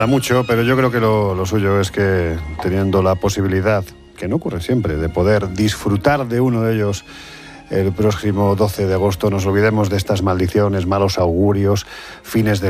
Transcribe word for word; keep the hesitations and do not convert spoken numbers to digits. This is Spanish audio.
Mucho, pero yo creo que lo, lo suyo es que teniendo la posibilidad, que no ocurre siempre, de poder disfrutar de uno de ellos el próximo doce de agosto, nos olvidemos de estas maldiciones, malos augurios, fines de